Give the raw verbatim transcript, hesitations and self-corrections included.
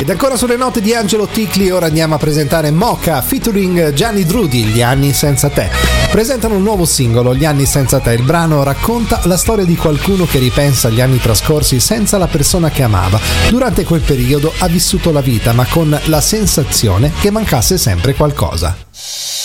Ed ancora sulle note di Angelo Ticli, ora andiamo a presentare Mocha featuring Gianni Drudi, Gli anni senza te. Presentano un nuovo singolo, Gli anni senza te. Il brano racconta la storia di qualcuno che ripensa agli anni trascorsi senza la persona che amava. Durante quel periodo ha vissuto la vita, ma con la sensazione che mancasse sempre qualcosa.